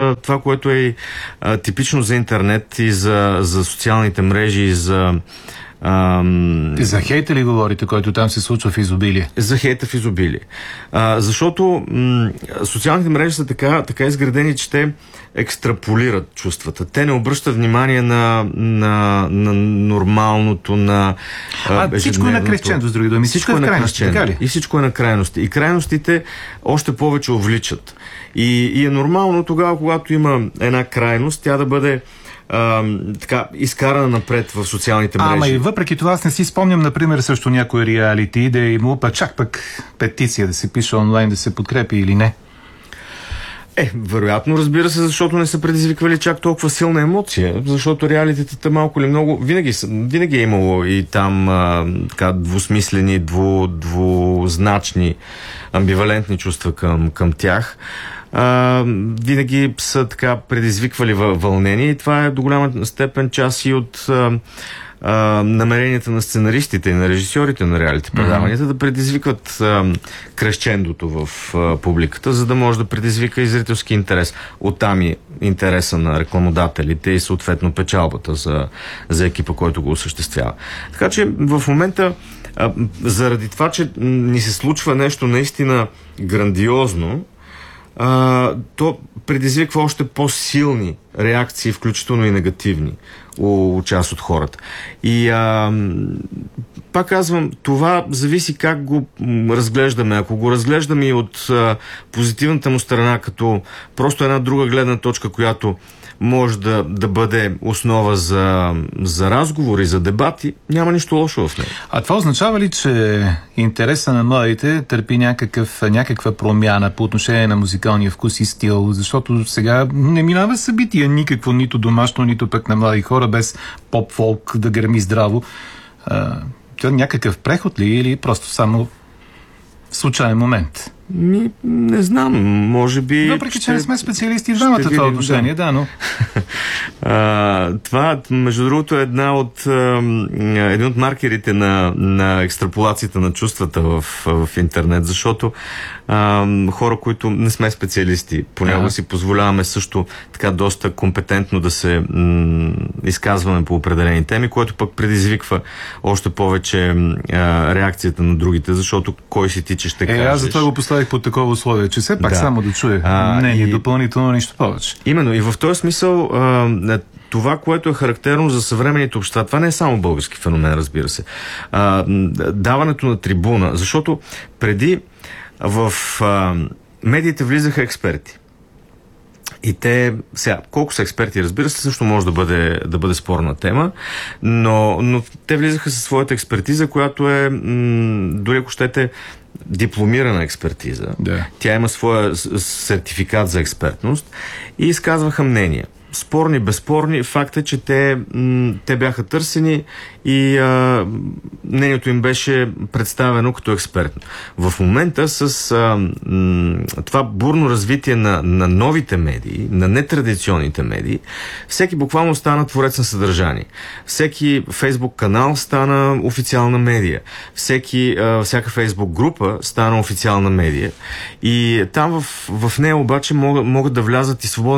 това, което е типично за интернет и за социалните мрежи и за... За хейта ли говорите, който там се случва в изобилие? За хейта в изобилие. Защото социалните мрежи са така изградени, че те екстраполират чувствата. Те не обръщат внимание на нормалното, на всичко е на крещендо, с други думи. Всичко е на крайности, така ли? И всичко е на крайности. И крайностите още повече увличат. И е нормално тогава, когато има една крайност, тя да бъде така изкарана напред в социалните мрежи. Ама и въпреки това аз не си спомням, например, също някой реалити да има пък петиция да се пише онлайн, да се подкрепи или не. Вероятно, разбира се, защото не са предизвиквали чак толкова силна емоция, защото реалитетата малко или много винаги е имало и там така двусмислени, двузначни, амбивалентни чувства към тях. Винаги са така предизвиквали вълнение и това е до голяма степен част и от намеренията на сценаристите и на режисьорите на реалити предаванията да предизвикват крещендото в публиката, за да може да предизвика и зрителски интерес. Оттам и интереса на рекламодателите и съответно печалбата за екипа, който го осъществява. Така че в момента заради това, че ни се случва нещо наистина грандиозно, то предизвиква още по-силни реакции, включително и негативни у част от хората. И пак казвам, това зависи как го разглеждаме. Ако го разглеждаме и от позитивната му страна, като просто една друга гледна точка, която може да бъде основа за разговори, за дебати, няма нищо лошо в него. А това означава ли, че интереса на младите търпи някаква промяна по отношение на музикалния вкус и стил? Защото сега не минава събития никакво, нито домашно, нито пък на млади хора, без поп-фолк да гърми здраво. Това някакъв преход ли или просто само случайен момент? Не знам, може би... Въпреки, че не сме специалисти в двамата това отношение, но... Това, между другото, е един от маркерите на екстраполацията на чувствата в интернет, защото хора, които не сме специалисти, понякога си позволяваме също така доста компетентно да се изказваме по определени теми, което пък предизвиква още повече реакцията на другите, защото кой си ти, че ще кажеш. Аз затова го поставих под такова условие, че все пак само да чуя мнение, допълнително нищо повече. Именно, и в този смисъл това, което е характерно за съвременните общества, това не е само български феномен, разбира се. Даването на трибуна, защото преди в медиите влизаха експерти. И те, сега, колко са експерти, разбира се, също може да бъде спорна тема, но те влизаха със своята експертиза, която е, дори ако щете, дипломирана експертиза. Да. Тя има своя сертификат за експертност и изказваха мнения. Спорни, безспорни, факт е, че те бяха търсени и мнението им беше представено като експертно. В момента с това бурно развитие на новите медии, на нетрадиционните медии, всеки буквално стана творец на съдържание. Всеки Фейсбук канал стана официална медия. Всяка Фейсбук група стана официална медия. И там в нея обаче могат да влязат и свободни